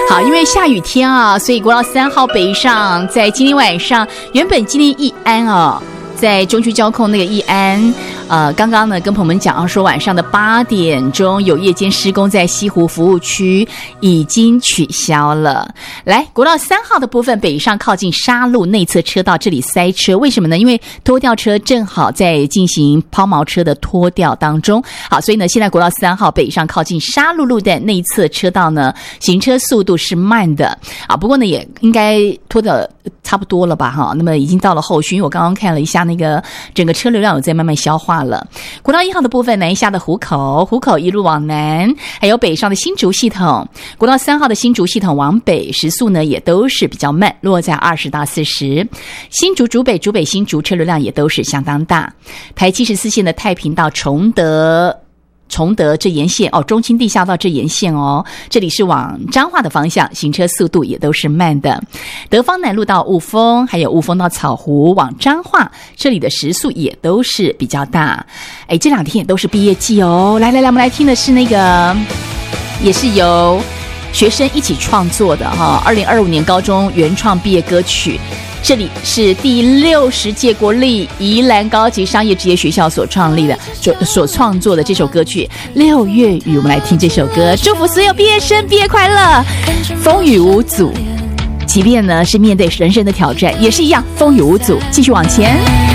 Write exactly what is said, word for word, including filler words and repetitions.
好，因为下雨天啊，所以国道三号北上在今天晚上，原本今天义安哦，在中区交控那个义安，呃，刚刚呢跟朋友们讲说，晚上的八点钟有夜间施工，在西湖服务区已经取消了。来，国道三号的部分北上靠近沙路内侧车道，这里塞车，为什么呢？因为拖吊车正好在进行抛锚车的拖吊当中。好，所以呢，现在国道三号北上靠近沙路路段内侧车道呢，行车速度是慢的啊。不过呢，也应该拖的差不多了吧？哈，那么已经到了后续，因为我刚刚看了一下那个整个车流量有在慢慢消化了。国道一号的部分，南下的湖口，湖口一路往南，还有北上的新竹系统，国道三号的新竹系统往北，时速呢也都是比较慢，落在二十到四十。新竹竹北、竹北新竹车流量也都是相当大。台七十四线的太平到崇德。崇德这沿线哦，中清地下道这沿线哦，这里是往彰化的方向，行车速度也都是慢的。德芳南路到雾峰，还有雾峰到草湖往彰化，这里的时速也都是比较大。哎，这两天也都是毕业季哦。来来来，我们来听的是那个，也是由学生一起创作的哈，二零二五年高中原创毕业歌曲。这里是第六十届国立宜兰高级商业职业学校所创立的、所所创作的这首歌曲《六月雨》，我们来听这首歌，祝福所有毕业生毕业快乐，风雨无阻。即便呢是面对人生的挑战，也是一样风雨无阻，继续往前。